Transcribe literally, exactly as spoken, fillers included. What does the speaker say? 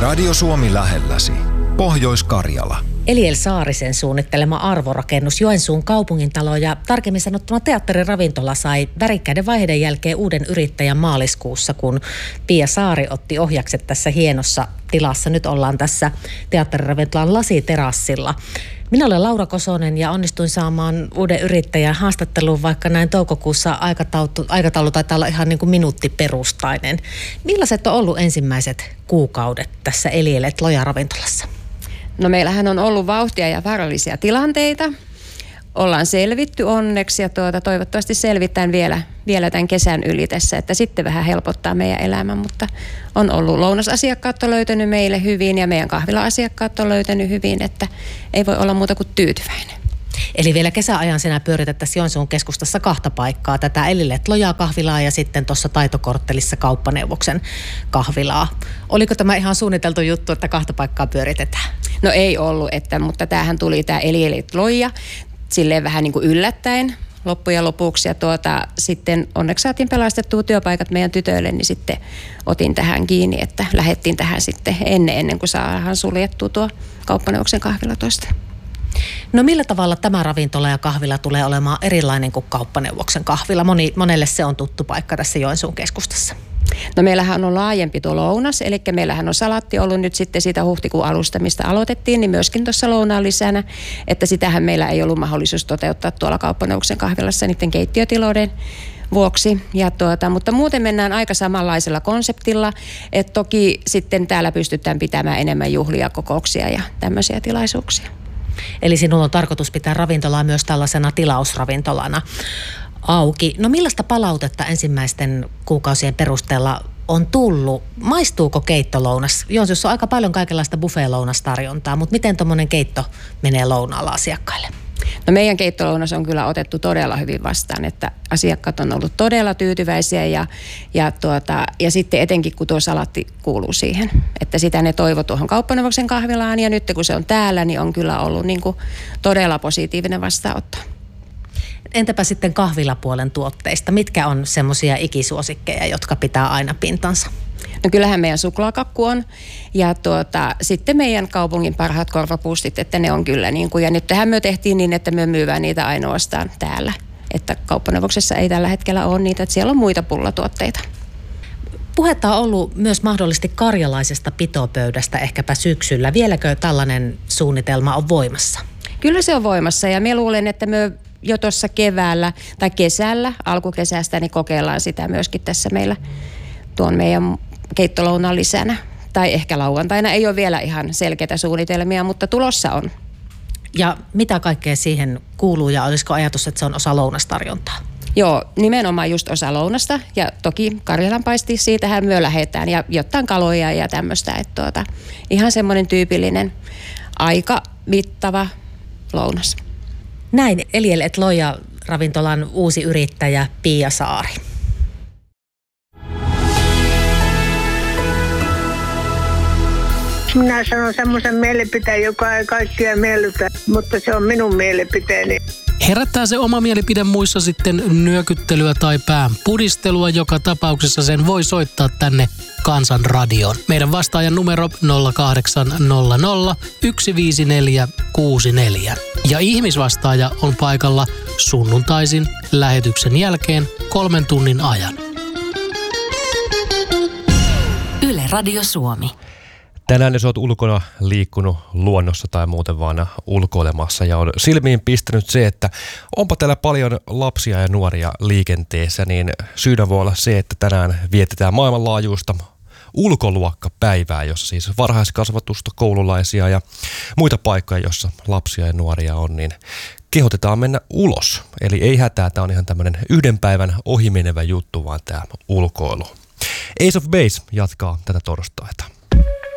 Radio Suomi lähelläsi. Pohjois-Karjala. Eliel Saarisen suunnittelema arvorakennus Joensuun kaupungintalo ja tarkemmin sanottuna teatteriravintola sai värikkäiden vaiheiden jälkeen uuden yrittäjän maaliskuussa, kun Pia Saari otti ohjakset tässä hienossa tilassa. Nyt ollaan tässä teatteriravintolan lasiterassilla. Minä olen Laura Kosonen ja onnistuin saamaan uuden yrittäjän haastatteluun, vaikka näin toukokuussa aikataulu, aikataulu taitaa olla ihan niin kuin minuuttiperustainen. Millaiset on ollut ensimmäiset kuukaudet tässä Eliel et Loja ravintolassa? No meillähän on ollut vauhtia ja vaarallisia tilanteita. Ollaan selvitty onneksi ja tuota, toivottavasti selvitään vielä, vielä tämän kesän yli tässä, että sitten vähän helpottaa meidän elämän, mutta on ollut lounasasiakkaat on löytänyt meille hyvin ja meidän kahvila-asiakkaat on löytänyt hyvin, että ei voi olla muuta kuin tyytyväinen. Eli vielä kesäajan sinä pyöritettäisiin Joensuun keskustassa kahta paikkaa, tätä Eliel et Loja kahvilaa ja sitten tuossa Taitokorttelissa kauppaneuvoksen kahvilaa. Oliko tämä ihan suunniteltu juttu, että kahta paikkaa pyöritetään? No ei ollut, että, mutta tämähän tuli tämä Eliel et Loja silleen vähän niin kuin yllättäen loppujen lopuksi ja tuota, sitten onneksi saatiin pelastettua työpaikat meidän tytöille, niin sitten otin tähän kiinni, että lähdettiin tähän sitten ennen, ennen kuin saadaan suljettua tuo kauppaneuvoksen kahvila tuosta. No millä tavalla tämä ravintola ja kahvila tulee olemaan erilainen kuin kauppaneuvoksen kahvila? Moni, monelle se on tuttu paikka tässä Joensuun keskustassa. No meillähän on laajempi tuo lounas, eli meillähän on salatti ollut nyt sitten siitä huhtikuun alusta, mistä aloitettiin, niin myöskin tuossa lounaan lisänä, että sitähän meillä ei ollut mahdollisuus toteuttaa tuolla kauppaneuvoksen kahvilassa niiden keittiötiloiden vuoksi. Ja tuota, mutta muuten mennään aika samanlaisella konseptilla, että toki sitten täällä pystytään pitämään enemmän juhlia, kokouksia ja tämmöisiä tilaisuuksia. Eli sinulla on tarkoitus pitää ravintolaa myös tällaisena tilausravintolana auki. No millaista palautetta ensimmäisten kuukausien perusteella on tullut? Maistuuko keittolounas? Joensuussa on aika paljon kaikenlaista buffet-lounastarjontaa, mutta miten tuommoinen keitto menee lounaalla asiakkaille? No meidän keittolounas on kyllä otettu todella hyvin vastaan, että asiakkaat on ollut todella tyytyväisiä ja, ja, tuota, ja sitten etenkin kun tuo salatti kuuluu siihen, että sitä ne toivo tuohon kauppaneuvoksen kahvilaan ja nyt kun se on täällä, niin on kyllä ollut niin kuin todella positiivinen vastaanotto. Entäpä sitten kahvilapuolen tuotteista? Mitkä on semmoisia ikisuosikkeja, jotka pitää aina pintansa? No kyllähän meidän suklaakakku on ja tuota, sitten meidän kaupungin parhaat korvapuustit, että ne on kyllä niin kuin, ja nyt tähän me tehtiin niin, että me myyvään niitä ainoastaan täällä, että kauppaneuvoksessa ei tällä hetkellä ole niitä, että siellä on muita pullatuotteita. Puhetta on ollut myös mahdollisesti karjalaisesta pitopöydästä ehkäpä syksyllä. Vieläkö tällainen suunnitelma on voimassa? Kyllä se on voimassa ja me luulen, että me jo tuossa keväällä tai kesällä, alkukesästä, niin kokeillaan sitä myöskin tässä meillä tuon meidän keittolounaan lisänä. Tai ehkä lauantaina ei ole vielä ihan selkeitä suunnitelmia, mutta tulossa on. Ja mitä kaikkea siihen kuuluu ja olisiko ajatus, että se on osa lounastarjontaa? Joo, nimenomaan just osa lounasta ja toki karjalanpaisti, siitähän me lähdetään ja jotain kaloja ja tämmöistä. Että tuota, ihan semmoinen tyypillinen aika mittava lounas. Näin Eliel et Loja ravintolan uusi yrittäjä Pia Saari. Minä sanon semmoisen mielipiteen, joka ei kaikkia miellytä, mutta se on minun mielipiteeni. Herättää se oma mielipide muissa sitten nyökyttelyä tai pään pudistelua. Joka tapauksessa sen voi soittaa tänne Kansan radioon. Meidän vastaajan numero nolla kahdeksan nolla nolla yksi viisi neljä kuusi neljä. Ja ihmisvastaaja on paikalla sunnuntaisin lähetyksen jälkeen kolmen tunnin ajan. Yle Radio Suomi. Tänään jos olet ulkona liikkunut luonnossa tai muuten vaan ulkoilemassa ja on silmiin pistänyt se, että onpa täällä paljon lapsia ja nuoria liikenteessä, niin syynä voi olla se, että tänään vietetään maailmanlaajuista ulkoluokkapäivää, jossa siis varhaiskasvatusta, koululaisia ja muita paikkoja, jossa lapsia ja nuoria on, niin kehotetaan mennä ulos. Eli ei hätää, tämä on ihan tämmöinen yhden päivän ohimenevä juttu, vaan tämä ulkoilu. Ace of Base jatkaa tätä torstaita.